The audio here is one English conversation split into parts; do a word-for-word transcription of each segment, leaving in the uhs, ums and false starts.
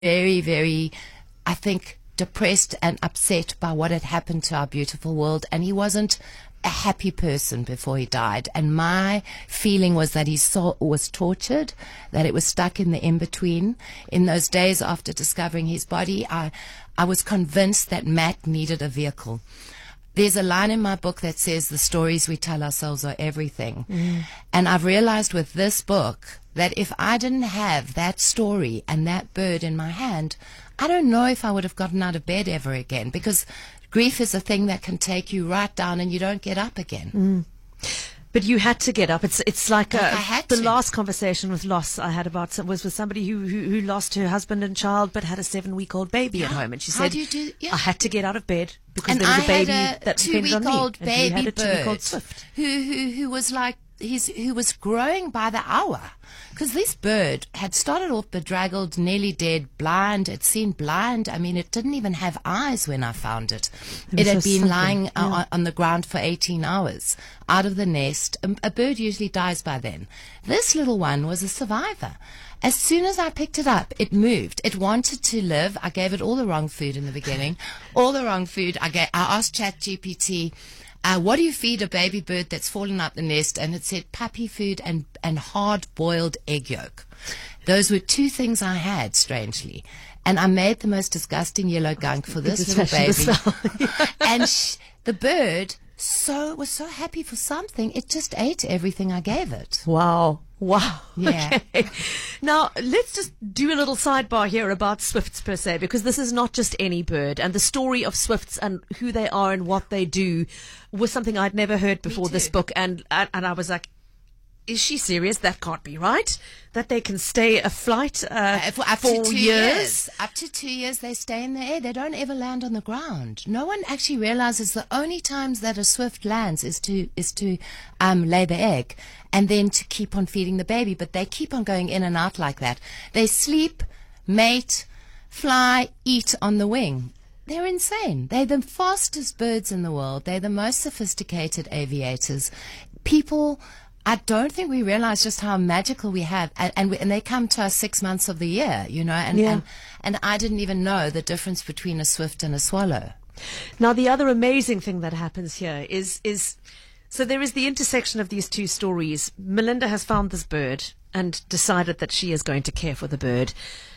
very, very, I think, depressed and upset by what had happened to our beautiful world, and he wasn't a happy person before he died. And my feeling was that his soul was tortured, that it was stuck in the in-between. In those days after discovering his body, I, I was convinced that Matt needed a vehicle. There's a line in my book that says the stories we tell ourselves are everything. Mm. And I've realized with this book that if I didn't have that story and that bird in my hand, I don't know if I would have gotten out of bed ever again, because grief is a thing that can take you right down and you don't get up again. Mm. But you had to get up. It's it's like a, I had the to. last conversation with loss I had about some, was with somebody who, who who lost her husband and child, but had a seven-week-old baby Yeah. at home, and she How said, do you do- yeah. "I had to get out of bed because And there was I a baby had a that depended on me." two-week-old And you baby had a two-week-old bird Swift. who who who was like he's who was growing by the hour, because this bird had started off bedraggled, nearly dead, blind. It seemed blind. I mean, it didn't even have eyes when I found it. It It, had was been something, lying yeah. uh, on the ground for eighteen hours, out of the nest. A, a bird usually dies by then. This little one was a survivor. As soon as I picked it up, it moved. It wanted to live. I gave it all the wrong food in the beginning, all the wrong food. I, gave, I asked ChatGPT, Uh, what do you feed a baby bird that's fallen out the nest? And it said puppy food and, and hard-boiled egg yolk. Those were two things I had, strangely. And I made the most disgusting yellow gunk for this Just little fashion baby. the And sh- the bird so was so happy for something, it just ate everything I gave it. Wow. Wow. Yeah. Okay. Now, let's just do a little sidebar here about swifts per se, because this is not just any bird. And the story of swifts and who they are and what they do was something I'd never heard before this too. book. And, and, and I was like, is she serious? That can't be right. That they can stay afloat uh, Uh, for up for to two years. years. Up to two years, they stay in the air. They don't ever land on the ground. No one actually realizes the only times that a swift lands is to is to um, lay the egg, and then to keep on feeding the baby. But they keep on going in and out like that. They sleep, mate, fly, eat on the wing. They're insane. They're the fastest birds in the world. They're the most sophisticated aviators. People, I don't think we realize just how magical we have, and and, we, and they come to us six months of the year, you know, and, Yeah. and and I didn't even know the difference between a swift and a swallow. Now, the other amazing thing that happens here is, is so there is the intersection of these two stories. Melinda has found this bird and decided that she is going to care for the bird.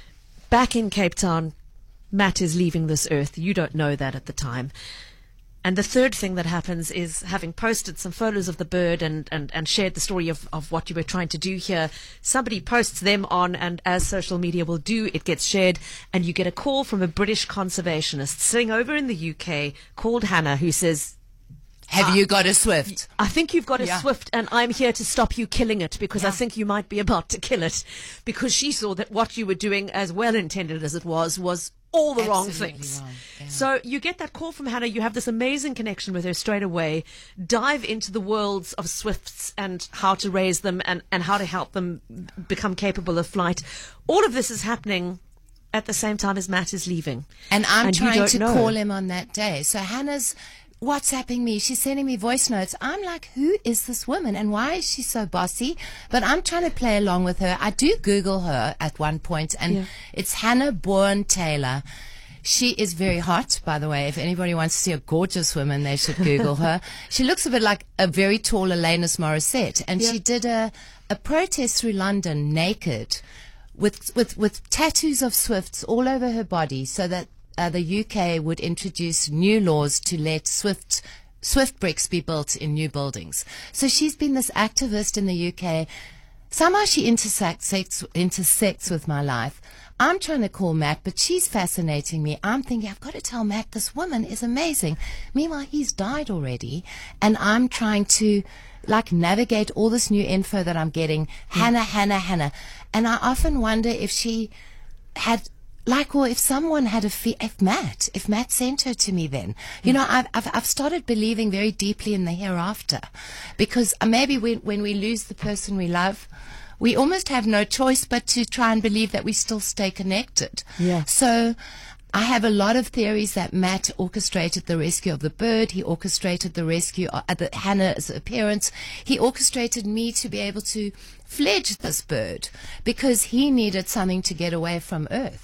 Back in Cape Town, Matt is leaving this earth. You don't know that at the time. And the third thing that happens is, having posted some photos of the bird and, and, and shared the story of, of what you were trying to do here, somebody posts them on, and as social media will do, it gets shared, and you get a call from a British conservationist sitting over in the U K called Hannah, who says, Have you got a swift? I think you've got a Yeah. swift, and I'm here to stop you killing it, because I Yeah. think you might be about to kill it, because she saw that what you were doing, as well intended as it was, was all the wrong Absolutely things. wrong, yeah. So you get that call from Hannah, you have this amazing connection with her straight away, dive into the worlds of swifts and how to raise them and, and how to help them become capable of flight. All of this is happening at the same time as Matt is leaving. And I'm And you trying don't to know. call him on that day. So Hannah's WhatsApping me. She's sending me voice notes. I'm like, who is this woman and why is she so bossy? But I'm trying to play along with her. I do Google her at one point, and Yeah. it's Hannah Bourne Taylor. She is very hot, by the way. If anybody wants to see a gorgeous woman, they should Google her. She looks a bit like a very tall Alanis Morissette, and Yeah. she did a, a protest through London naked, with with with tattoos of swifts all over her body, so that uh, the U K would introduce new laws to let swift swift bricks be built in new buildings. So she's been this activist in the U K. Somehow she intersects intersects with my life. I'm trying to call Matt, but she's fascinating me. I'm thinking, I've got to tell Matt this woman is amazing. Meanwhile, he's died already, and I'm trying to like navigate all this new info that I'm getting. Hannah, Hannah, Hannah. And I often wonder if she had, like, or if someone had a fee, if Matt, if Matt sent her to me then. You know, I've, I've, I've started believing very deeply in the hereafter, because maybe when, when we lose the person we love, we almost have no choice but to try and believe that we still stay connected. Yeah. So I have a lot of theories that Matt orchestrated the rescue of the bird. He orchestrated the rescue of the Hannah's appearance. He orchestrated me to be able to fledge this bird because he needed something to get away from Earth.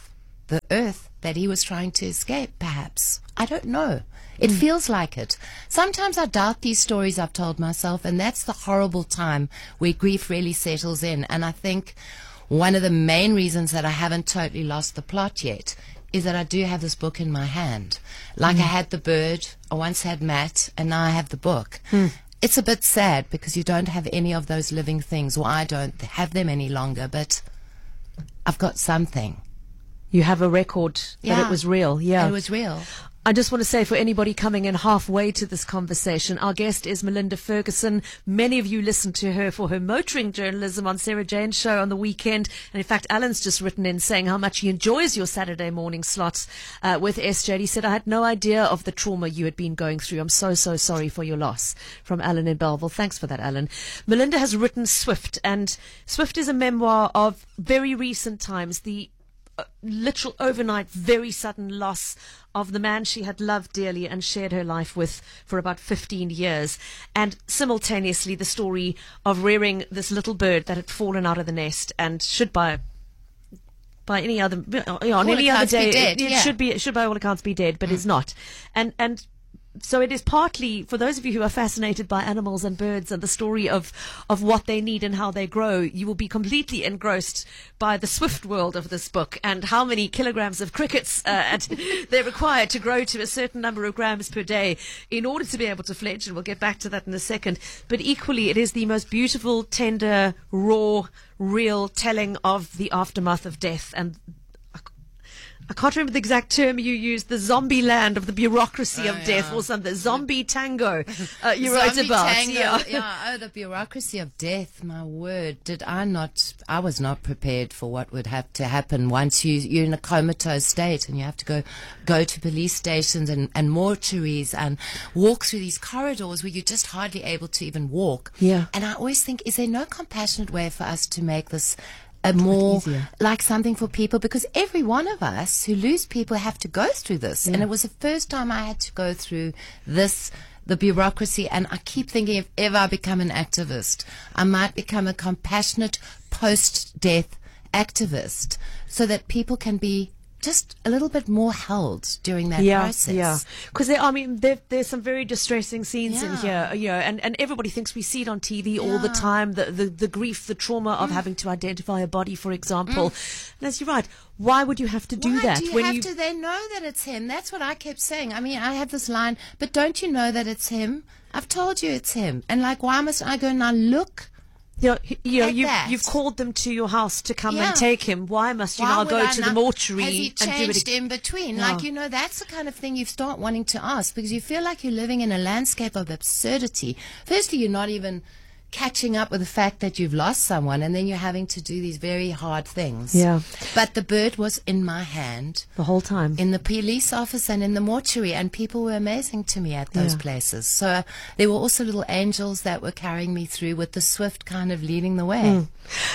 the earth that he was trying to escape, perhaps. I don't know. It mm. feels like it. Sometimes I doubt these stories I've told myself, and that's the horrible time where grief really settles in. And I think one of the main reasons that I haven't totally lost the plot yet is that I do have this book in my hand. Like mm. I had the bird, I once had Matt, and now I have the book. Mm. It's a bit sad because you don't have any of those living things, or I don't have them any longer, but I've got something. You have a record that Yeah. it was real. Yeah. It was real. I just want to say, for anybody coming in halfway to this conversation, our guest is Melinda Ferguson. Many of you listened to her for her motoring journalism on Sarah Jane's show on the weekend. And in fact, Alan's just written in saying how much he enjoys your Saturday morning slots uh, with S J. He said, I had no idea of the trauma you had been going through. I'm so, so sorry for your loss. From Alan in Belleville. Thanks for that, Alan. Melinda has written Swift, and Swift is a memoir of very recent times, the literal overnight, very sudden loss of the man she had loved dearly and shared her life with for about fifteen years, and simultaneously the story of rearing this little bird that had fallen out of the nest and should by by any other you know, on All any other accounts be day dead, it, it yeah. should be it should by all accounts be dead, but is not, and and so it is partly, for those of you who are fascinated by animals and birds and the story of, of what they need and how they grow, you will be completely engrossed by the Swift world of this book and how many kilograms of crickets uh, they're required to grow to a certain number of grams per day in order to be able to fledge, and we'll get back to that in a second. But equally, it is the most beautiful, tender, raw, real telling of the aftermath of death, and I can't remember the exact term you used, the zombie land of the bureaucracy oh, of death yeah. or something, zombie tango uh, you Zombie wrote about. tango, Yeah. yeah, oh, the bureaucracy of death, my word. Did I not, I was not prepared for what would have to happen once you, you're in a comatose state and you have to go, go to police stations and, and mortuaries and walk through these corridors where you're just hardly able to even walk. Yeah. And I always think, is there no compassionate way for us to make this a more easier. like something for people, because every one of us who lose people have to go through this, Yeah. and it was the first time I had to go through this, the bureaucracy, and I keep thinking if ever I become an activist, I might become a compassionate post-death activist so that people can be just a little bit more held during that yeah, process. Yeah, because I mean, there, there's some very distressing scenes in Yeah. here, you know, and, and everybody thinks we see it on T V all the Yeah. time, the, the, the grief, the trauma of having to identify a body, for example. And as you're right, why would you have to do Why that? do you when have you to? They know that it's him. That's what I kept saying. I mean, I have this line, but don't you know that it's him? I've told you it's him. And like, why must I go now look? You know, you know, At you, that. you've called them to your house to come Yeah. and take him. Why must you Why now would go I to not- the mortuary Has he and do changed it? in between? Yeah. Like, you know, that's the kind of thing you start wanting to ask, because you feel like you're living in a landscape of absurdity. Firstly, you're not even catching up with the fact that you've lost someone, and then you're having to do these very hard things. Yeah. But the bird was in my hand, The whole time. in the police office and in the mortuary, and people were amazing to me at those Yeah. places. So uh, there were also little angels that were carrying me through, with the Swift kind of leading the way. Mm.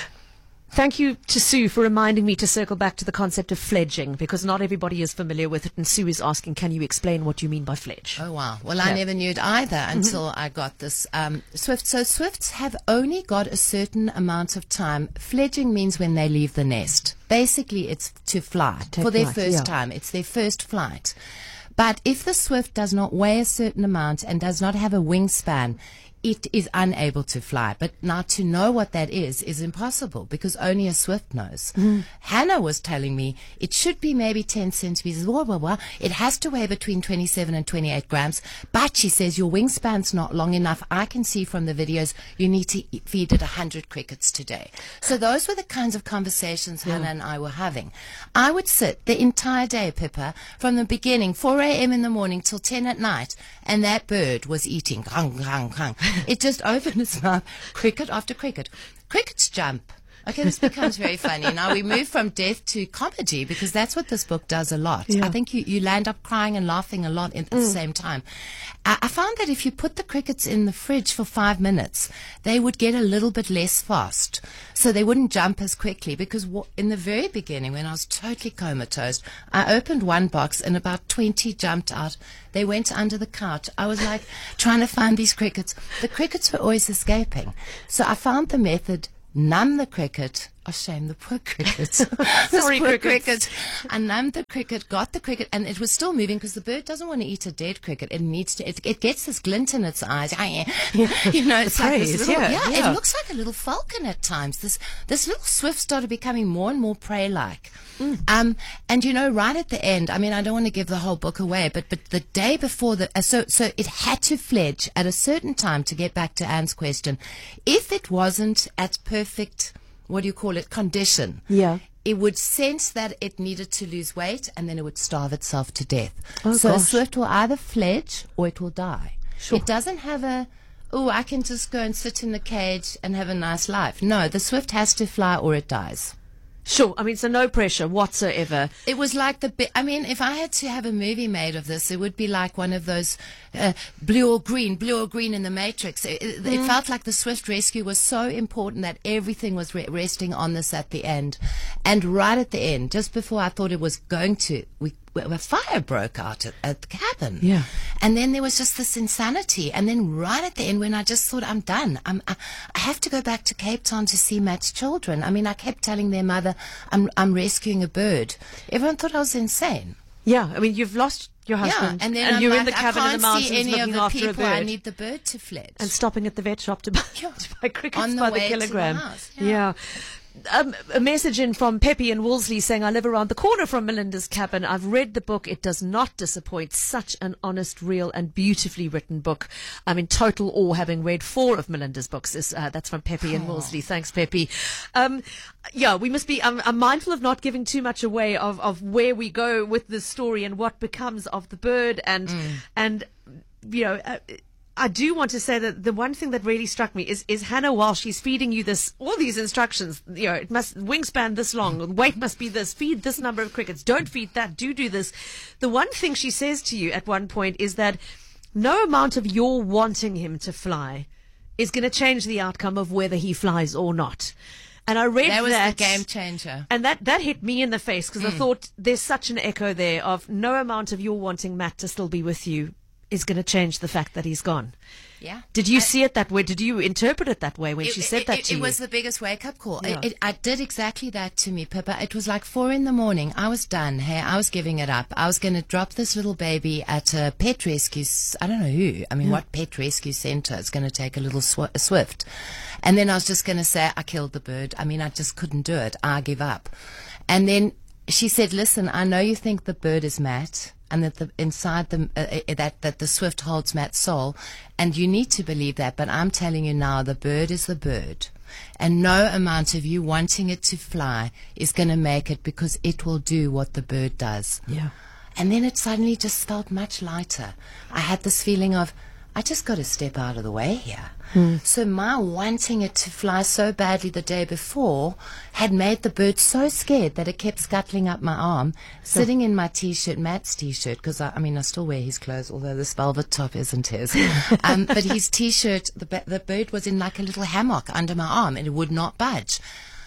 Thank you to Sue for reminding me to circle back to the concept of fledging, because not everybody is familiar with it, and Sue is asking, can you explain what you mean by fledge? Oh, wow. Well, I Yeah. never knew it either until I got this um, Swift. So Swifts have only got a certain amount of time. Fledging means when they leave the nest. Basically, it's to fly. Take For their flight, first yeah. time. It's their first flight. But if the Swift does not weigh a certain amount and does not have a wingspan, it is unable to fly. But now to know what that is is impossible, because only a Swift knows. Mm-hmm. Hannah was telling me it should be maybe ten centimeters. Blah, blah, blah. It has to weigh between twenty-seven and twenty-eight grams. But she says your wingspan's not long enough. I can see from the videos you need to eat, feed it one hundred crickets today. So those were the kinds of conversations Hannah and I were having. I would sit the entire day, Pippa, from the beginning, four a.m. in the morning till ten at night, and that bird was eating. Hung, hung, hung. It just opened its mouth, cricket after cricket. Crickets jump. Okay, this becomes very funny. Now we move from death to comedy, because that's what this book does a lot. Yeah. I think you, you land up crying and laughing a lot in, at the same time. I, I found that if you put the crickets in the fridge for five minutes, they would get a little bit less fast. So they wouldn't jump as quickly, because w- in the very beginning, when I was totally comatose, I opened one box and about twenty jumped out. They went under the couch. I was like trying to find these crickets. The crickets were always escaping. So I found the method: numb the cricket, oh shame, the poor cricket. This Sorry, poor crickets. cricket. I numbed the cricket, got the cricket, and it was still moving because the bird doesn't want to eat a dead cricket. It needs to, it, it gets this glint in its eyes. You know, it's like this praise, little, yeah, yeah, yeah. it looks like a little falcon at times. This, this little swift started becoming more and more prey-like. Mm. Um, and you know, right at the end, I mean, I don't want to give the whole book away, but, but the day before the, uh, so, so it had to fledge at a certain time, to get back to Anne's question. If it wasn't at perfect, what do you call it, condition, Yeah. it would sense that it needed to lose weight, and then it would starve itself to death. Oh, so gosh. a swift will either fledge or it will die. Sure. It doesn't have a, oh, I can just go and sit in the cage and have a nice life. No, the swift has to fly or it dies. Sure. I mean, so no pressure whatsoever. It was like the, bi- I mean, if I had to have a movie made of this, it would be like one of those uh, blue or green, blue or green in the Matrix. It, it, it felt like the swift rescue was so important that everything was re- resting on this at the end. And right at the end, just before I thought it was going to, we, a fire broke out at, at the cabin. Yeah. And then there was just this insanity. And then right at the end, when I just thought, I'm done. I'm, I, I have to go back to Cape Town to see Matt's children. I mean, I kept telling their mother, I'm, I'm rescuing a bird. Everyone thought I was insane. Yeah. I mean, you've lost your husband, Yeah, and then and I'm you're like, in the cabin I in can't the mountains see any looking of the after a people. bird. I need the bird to fledge. And stopping at the vet shop to buy, Yeah. to buy crickets On the by the way to the kilogram. house, yeah. yeah. Um, a message in from Peppy in Wolseley saying, I live around the corner from Melinda's cabin. I've read the book. It does not disappoint. Such an honest, real and beautifully written book. I'm in total awe having read four of Melinda's books. Is, uh, that's from Peppy in Wolseley. Thanks, Peppy. Um, yeah, we must be, I'm, I'm mindful of not giving too much away of, of where we go with this story and what becomes of the bird and, mm. and, you know, uh, I do want to say that the one thing that really struck me is, is Hannah, while she's feeding you this, all these instructions, you know, it must, wingspan this long, weight must be this, feed this number of crickets, don't feed that, do do this. The one thing she says to you at one point is that no amount of your wanting him to fly is going to change the outcome of whether he flies or not. And I read that. That was that, the game changer. And that, that hit me in the face because mm. I thought there's such an echo there of no amount of your wanting Matt to still be with you is going to change the fact that he's gone. Yeah. Did you I, see it that way? Did you interpret it that way when it, she said it, that it, to it you? It was the biggest wake-up call. Yeah. It, it, I did exactly that to me, Pippa. It was like four in the morning. I was done. Hey, I was giving it up. I was going to drop this little baby at a pet rescue. I don't know who. I mean, yeah. what pet rescue center is going to take a little sw- a swift? And then I was just going to say, I killed the bird. I mean, I just couldn't do it. I give up. And then she said, listen, I know you think the bird is Matt, and that the inside the uh, that that the swift holds Matt's soul, and you need to believe that. But I'm telling you now, the bird is the bird, and no amount of you wanting it to fly is going to make it, because it will do what the bird does. Yeah. And then it suddenly just felt much lighter. I had this feeling of, I just got to step out of the way here. Hmm. So my wanting it to fly so badly the day before had made the bird so scared that it kept scuttling up my arm, so, sitting in my T-shirt, Matt's T-shirt, because I, I mean, I still wear his clothes, although this velvet top isn't his. um, but his T-shirt, the, the bird was in like a little hammock under my arm, and it would not budge.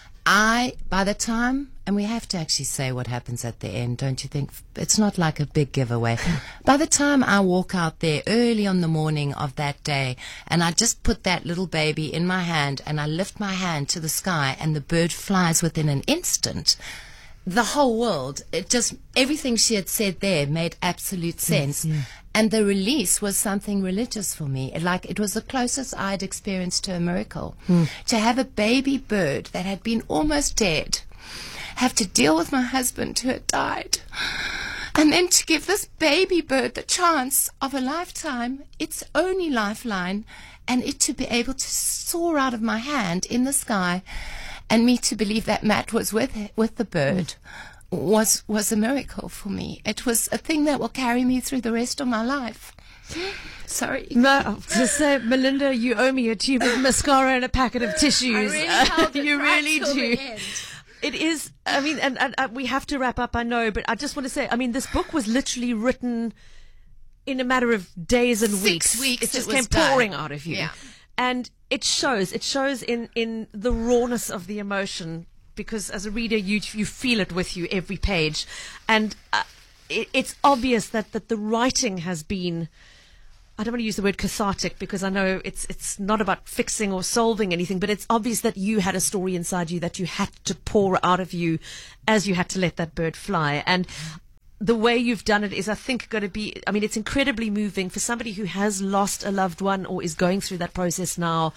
I, by the time, and we have to actually say what happens at the end, don't you think? It's not like a big giveaway. By the time I walk out there early on the morning of that day, and I just put that little baby in my hand, and I lift my hand to the sky, and the bird flies within an instant, the whole world, it just, everything she had said there made absolute sense. Yes, yeah. And the release was something religious for me. Like, it was the closest I had experienced to a miracle. Mm. To have a baby bird that had been almost dead, have to deal with my husband who had died, and then to give this baby bird the chance of a lifetime, its only lifeline, and it to be able to soar out of my hand in the sky, and me to believe that Matt was with with the bird. Mm. was was a miracle for me. It was a thing that will carry me through the rest of my life. Sorry. No, just say, Melinda, you owe me a tube of mascara and a packet of tissues. I really held it you right really till do. the end. It is, I mean, and, and, and we have to wrap up, I know, but I just want to say, I mean, this book was literally written in a matter of days and Six weeks. weeks It just it came was done. pouring out of you. Yeah. And it shows, it shows in, in the rawness of the emotion, because as a reader, you you feel it with you every page. And uh, it, it's obvious that, that the writing has been I don't want to use the word cathartic because I know it's it's not about fixing or solving anything, but it's obvious that you had a story inside you that you had to pour out of you as you had to let that bird fly. And the way you've done it is, I think, going to be, I mean, it's incredibly moving for somebody who has lost a loved one or is going through that process now.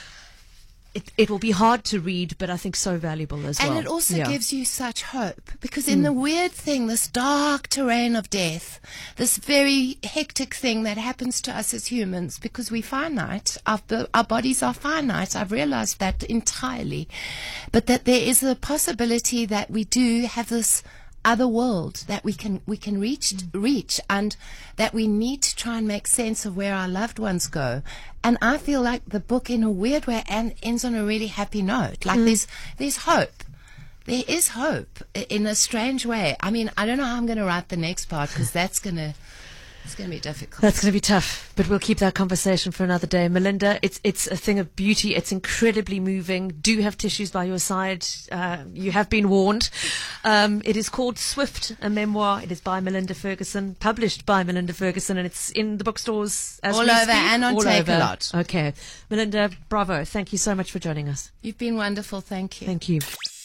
It, it will be hard to read, but I think so valuable as and well. And it also yeah. gives you such hope, because in mm. the weird thing, this dark terrain of death, this very hectic thing that happens to us as humans, because we're finite, our, our bodies are finite, I've realized that entirely, but that there is a possibility that we do have this other world that we can we can reach mm. reach and that we need to try and make sense of where our loved ones go. And I feel like the book, in a weird way, and ends on a really happy note. Like mm. there's there's hope. There is hope in a strange way. I mean, I don't know how I'm going to write the next part, because that's going to it's going to be difficult. That's going to be tough, but we'll keep that conversation for another day. Melinda, it's it's a thing of beauty. It's incredibly moving. Do have tissues by your side. Uh, you have been warned. Um, it is called Swift, a memoir. It is by Melinda Ferguson, published by Melinda Ferguson, and it's in the bookstores as all we over speak. and on all Take over. A Lot. Okay, Melinda, bravo! Thank you so much for joining us. You've been wonderful. Thank you. Thank you.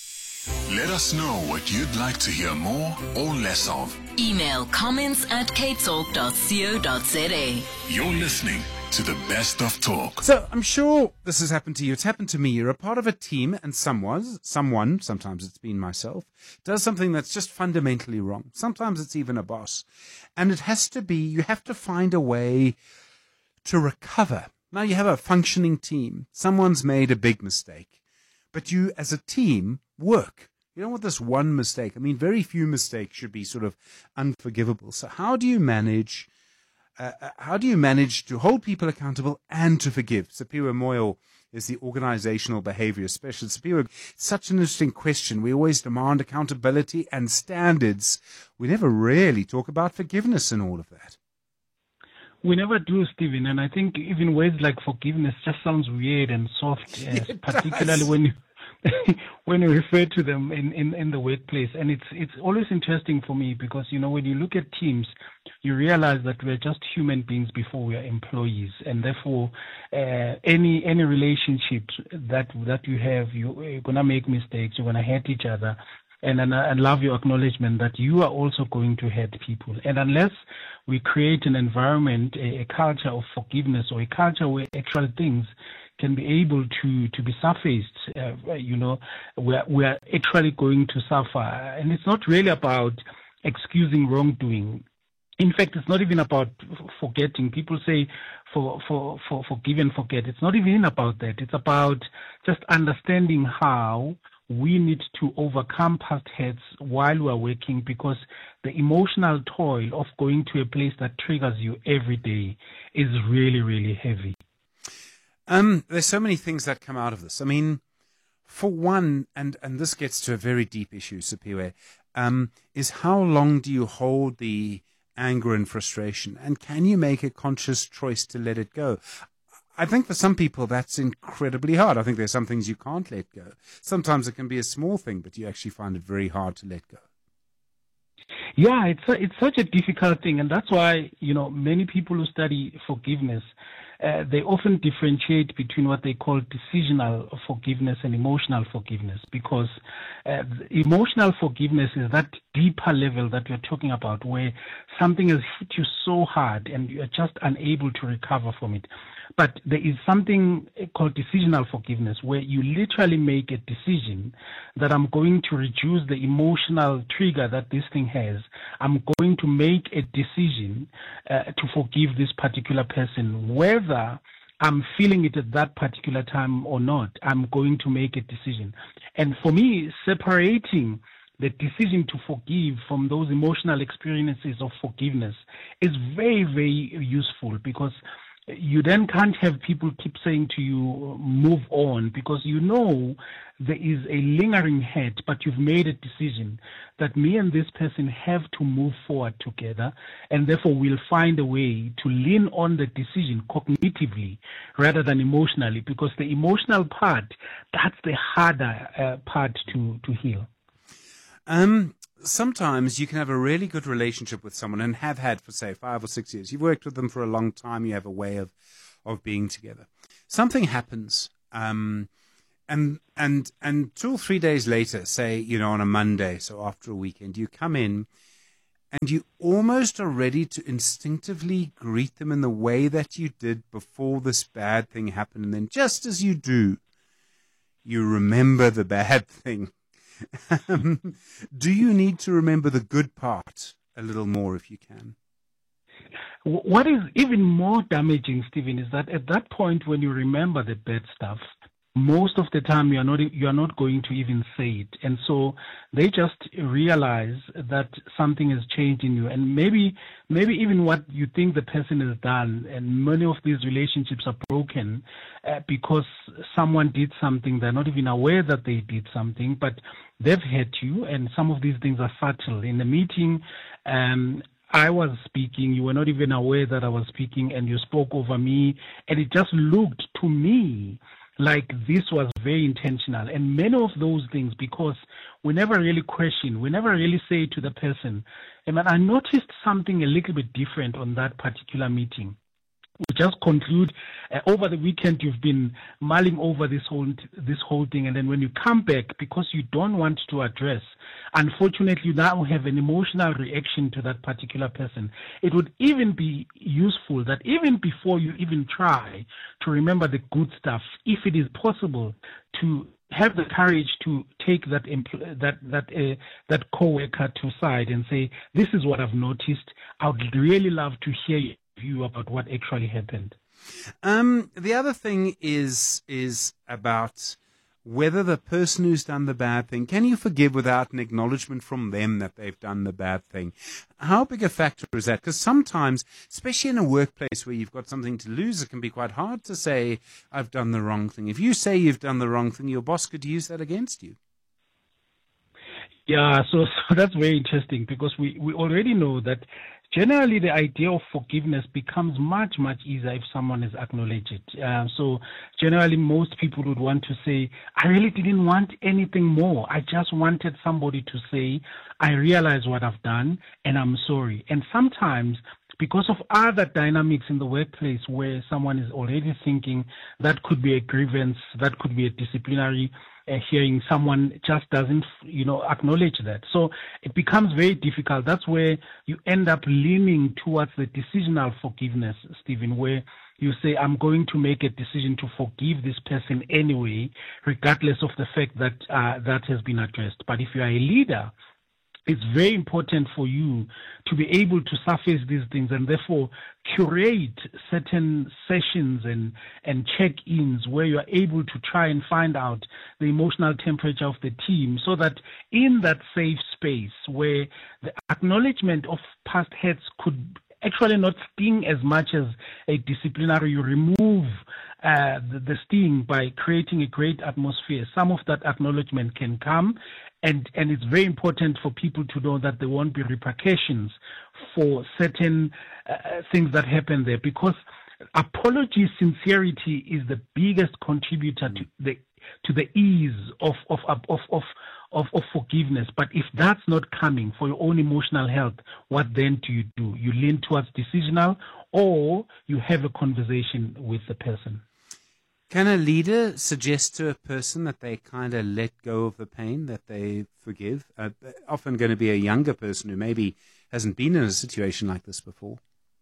Let us know what you'd like to hear more or less of. Email comments at k talk dot co dot za. You're listening to the best of talk. So I'm sure this has happened to you. It's happened to me. You're a part of a team, and someone, someone, sometimes it's been myself, does something that's just fundamentally wrong. Sometimes it's even a boss. And it has to be, you have to find a way to recover. Now you have a functioning team. Someone's made a big mistake. But you, as a team, work. You don't want this one mistake. I mean, very few mistakes should be sort of unforgivable. So how do you manage, uh, how do you manage to hold people accountable and to forgive? Sapira Moyle is the organizational behavior specialist. Sapira, such an interesting question. We always demand accountability and standards. We never really talk about forgiveness and all of that. We never do, Stephen, and I think even words like forgiveness just sounds weird and soft, uh, particularly when you when you refer to them in, in, in the workplace. And it's it's always interesting for me because, you know, when you look at teams, you realize that we're just human beings before we are employees, and therefore uh, any any relationship that that you have, you, you're gonna make mistakes, you're gonna hurt each other. And, and I love your acknowledgement that you are also going to hurt people. And unless we create an environment, a, a culture of forgiveness, or a culture where actual things can be able to, to be surfaced, uh, you know, we're, we're actually going to suffer. And it's not really about excusing wrongdoing. In fact, it's not even about forgetting. People say for, for, for forgive and forget. It's not even about that. It's about just understanding how we need to overcome past hurts while we're working, because the emotional toil of going to a place that triggers you every day is really, really heavy. Um, there's so many things that come out of this. I mean, for one, and, and this gets to a very deep issue, Sapira, um, is how long do you hold the anger and frustration? And can you make a conscious choice to let it go? I think for some people that's incredibly hard. I think there's some things you can't let go. Sometimes it can be a small thing, but you actually find it very hard to let go. Yeah, it's a, it's such a difficult thing, and that's why, you know, many people who study forgiveness, uh, they often differentiate between what they call decisional forgiveness and emotional forgiveness, because uh, emotional forgiveness is that deeper level that we're talking about, where something has hit you so hard and you're just unable to recover from it. But there is something called decisional forgiveness, where you literally make a decision that I'm going to reduce the emotional trigger that this thing has. I'm going to make a decision uh, to forgive this particular person, whether I'm feeling it at that particular time or not. I'm going to make a decision. And for me, separating the decision to forgive from those emotional experiences of forgiveness is very, very useful, because you then can't have people keep saying to you, move on, because you know there is a lingering hurt, but you've made a decision that me and this person have to move forward together, and therefore we'll find a way to lean on the decision cognitively rather than emotionally, because the emotional part, that's the harder uh, part to, to heal. Um, sometimes you can have a really good relationship with someone and have had for, say, five or six years. You've worked with them for a long time. You have a way of, of being together. Something happens, um, and and and two or three days later, say, you know, on a Monday, so after a weekend, you come in and you almost are ready to instinctively greet them in the way that you did before this bad thing happened. And then just as you do, you remember the bad thing. Um, do you need to remember the good part a little more if you can? What is even more damaging, Stephen, is that at that point when you remember the bad stuff, most of the time you are not you are not going to even say it, and so they just realize that something has changed in you, and maybe maybe even what you think the person has done, and many of these relationships are broken uh, because someone did something. They're not even aware that they did something, but they've hurt you, and some of these things are subtle. In the meeting, um, I was speaking, you were not even aware that I was speaking, and you spoke over me, and it just looked to me like this was very intentional. And many of those things, because we never really question, we never really say to the person, hey man, I noticed something a little bit different on that particular meeting. We just conclude uh, over the weekend you've been mulling over this whole this whole thing, and then when you come back, because you don't want to address, unfortunately you now have an emotional reaction to that particular person. It would even be useful that even before you even try to remember the good stuff, if it is possible to have the courage to take that empl- that that uh, that co-worker to side and say, this is what I've noticed. I would really love to hear you. View about what actually happened. Um, the other thing is is about whether the person who's done the bad thing, can you forgive without an acknowledgement from them that they've done the bad thing? How big a factor is that? Because sometimes, especially in a workplace where you've got something to lose, it can be quite hard to say, I've done the wrong thing. If you say you've done the wrong thing, your boss could use that against you. Yeah, so, so that's very interesting, because we, we already know that generally the idea of forgiveness becomes much, much easier if someone has acknowledged it. Uh, so generally most people would want to say, I really didn't want anything more. I just wanted somebody to say, I realize what I've done and I'm sorry. And sometimes because of other dynamics in the workplace where someone is already thinking that could be a grievance, that could be a disciplinary uh, hearing, someone just doesn't, you know, acknowledge that. So it becomes very difficult. That's where you end up leaning towards the decisional forgiveness, Stephen, where you say, I'm going to make a decision to forgive this person anyway, regardless of the fact that uh, that has been addressed. But if you are a leader, it's very important for you to be able to surface these things and therefore curate certain sessions and, and check-ins where you are able to try and find out the emotional temperature of the team, so that in that safe space where the acknowledgement of past hurts could actually not sting as much as a disciplinary, you remove uh, the, the sting by creating a great atmosphere. Some of that acknowledgement can come, and, and it's very important for people to know that there won't be repercussions for certain uh, things that happen there, because apology, sincerity is the biggest contributor to the to the ease of of of of Of, of forgiveness. But if that's not coming for your own emotional health, what then do you do? You lean towards decisional, or you have a conversation with the person. Can a leader suggest to a person that they kind of let go of the pain, that they forgive? Uh, often going to be a younger person who maybe hasn't been in a situation like this before.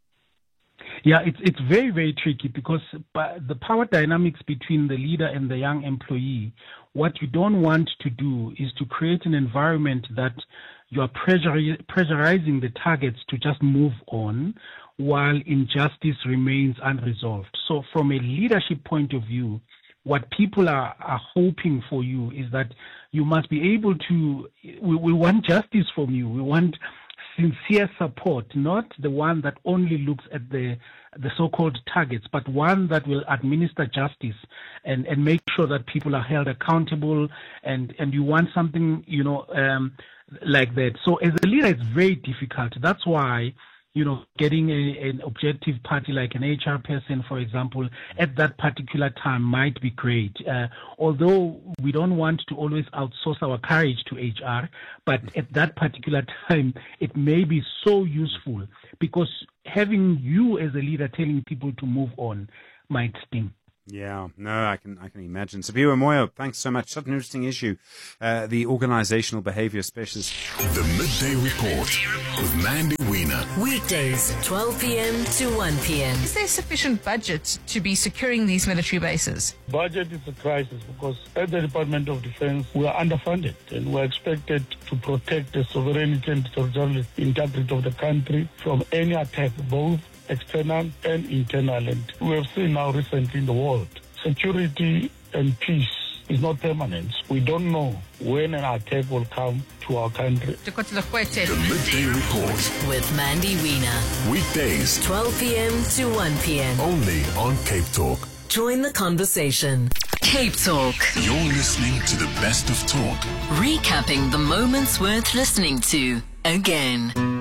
Yeah, it's it's very, very tricky, because the power dynamics between the leader and the young employee, what you don't want to do is to create an environment that you are pressuri- pressurizing the targets to just move on while injustice remains unresolved. So from a leadership point of view, what people are, are hoping for you is that you must be able to, we, we want justice from you. We want sincere support, not the one that only looks at the the so-called targets, but one that will administer justice and, and make sure that people are held accountable, and, and you want something, you know, um, like that. So as a leader, it's very difficult. That's why you know, getting a, an objective party like an H R person, for example, at that particular time might be great. Uh, although we don't want to always outsource our courage to H R, but at that particular time, it may be so useful, because having you as a leader telling people to move on might sting. Yeah, no, I can I can imagine. Sipiwe Moyo, thanks so much. Such an interesting issue. Uh, the organizational behavior specialist. The Midday Report with Mandy Wiener. Weekdays, twelve p.m. to one p.m. Is there sufficient budget to be securing these military bases? Budget is a crisis because at the Department of Defense, we are underfunded and we are expected to protect the sovereignty and territorial integrity of the country from any attack, both external and internal. And we have seen now recently in the world, security and peace is not permanent. We don't know when an attack will come to our country. The Midday Report with Mandy Wiener. Weekdays, twelve p.m. to one p.m. only on Cape Talk. Join the conversation. Cape Talk. You're listening to the best of talk. Recapping the moments worth listening to again.